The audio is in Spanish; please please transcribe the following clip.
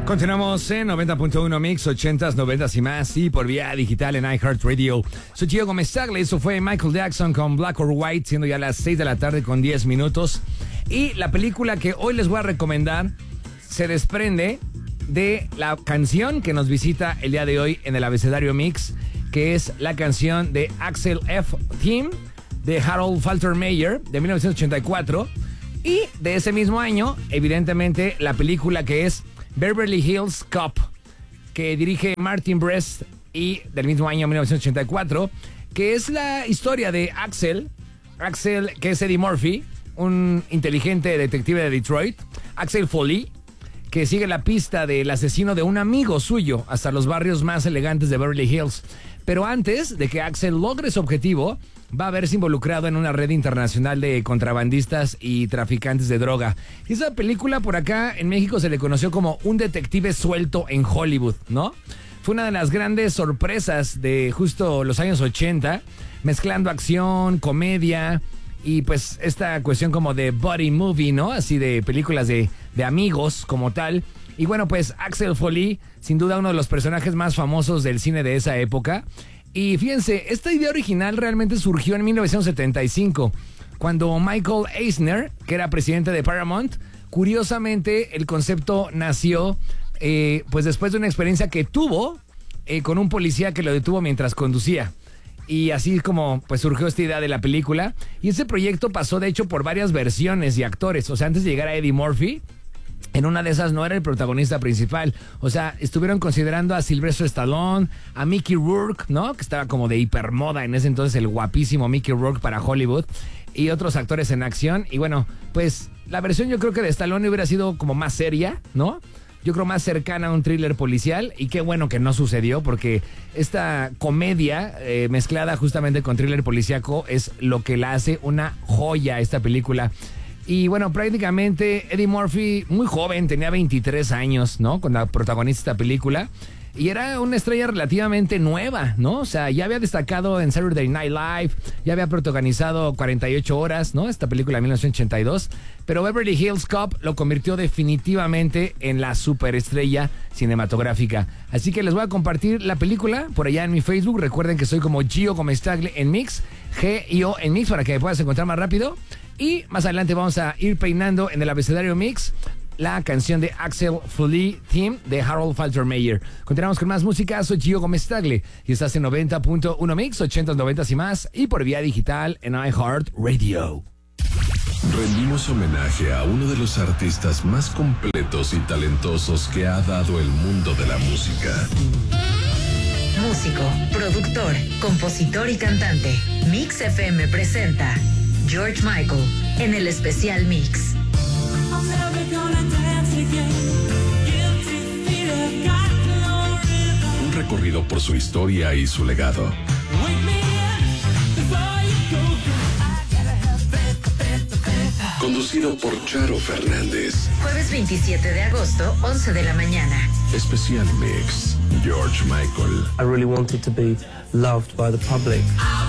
Continuamos en 90.1 Mix, 80s, 90s y más, y por vía digital en iHeartRadio. Soy Gio Gómez Tagle, eso fue Michael Jackson con Black or White, siendo ya las 6 de la tarde con 10 minutos. Y la película que hoy les voy a recomendar se desprende de la canción que nos visita el día de hoy en el abecedario Mix, que es la canción de Axel F. Theme de Harold Faltermeyer de 1984. Y de ese mismo año, evidentemente, la película que es Beverly Hills Cop, que dirige Martin Brest, y del mismo año 1984, que es la historia de Axel, que es Eddie Murphy, un inteligente detective de Detroit, Axel Foley, que sigue la pista del asesino de un amigo suyo hasta los barrios más elegantes de Beverly Hills. Pero antes de que Axel logre su objetivo, va a verse involucrado en una red internacional de contrabandistas y traficantes de droga. Esa película por acá en México se le conoció como Un detective suelto en Hollywood, ¿no? Fue una de las grandes sorpresas de justo los años 80, mezclando acción, comedia y pues esta cuestión como de buddy movie, ¿no? Así de películas de amigos como tal. Y bueno, pues Axel Foley, sin duda uno de los personajes más famosos del cine de esa época. Y fíjense, esta idea original realmente surgió en 1975, cuando Michael Eisner, que era presidente de Paramount, curiosamente el concepto nació pues después de una experiencia que tuvo con un policía que lo detuvo mientras conducía. Y así como pues surgió esta idea de la película. Y ese proyecto pasó de hecho por varias versiones y actores. O sea, antes de llegar a Eddie Murphy, en una de esas no era el protagonista principal. O sea, estuvieron considerando a Sylvester Stallone, a Mickey Rourke, ¿no? Que estaba como de hipermoda en ese entonces, el guapísimo Mickey Rourke para Hollywood. Y otros actores en acción. Y bueno, pues la versión yo creo que de Stallone hubiera sido como más seria, ¿no? Yo creo más cercana a un thriller policial. Y qué bueno que no sucedió, porque esta comedia mezclada justamente con thriller policíaco es lo que la hace una joya esta película. Y bueno, prácticamente Eddie Murphy, muy joven, tenía 23 años, ¿no? Cuando protagonizó esta película. Y era una estrella relativamente nueva, ¿no? O sea, ya había destacado en Saturday Night Live, ya había protagonizado 48 horas, ¿no? Esta película de 1982. Pero Beverly Hills Cop lo convirtió definitivamente en la superestrella cinematográfica. Así que les voy a compartir la película por allá en mi Facebook. Recuerden que soy como Gio Gómez Tagle en Mix, G-I-O en Mix, para que me puedas encontrar más rápido. Y más adelante vamos a ir peinando en el abecedario Mix la canción de Axel Foley Theme de Harold Faltermeyer. Continuamos con más música. Soy Gio Gómez Tagle y estás en 90.1 Mix, 80s, 90s y más, y por vía digital en iHeartRadio. Rendimos homenaje a uno de los artistas más completos y talentosos que ha dado el mundo de la música. Músico, productor, compositor y cantante. Mix FM presenta George Michael en el especial Mix. Un recorrido por su historia y su legado. Conducido por Charo Fernández. Jueves 27 de agosto, 11 de la mañana. Especial Mix, George Michael. I really wanted to be loved by the public.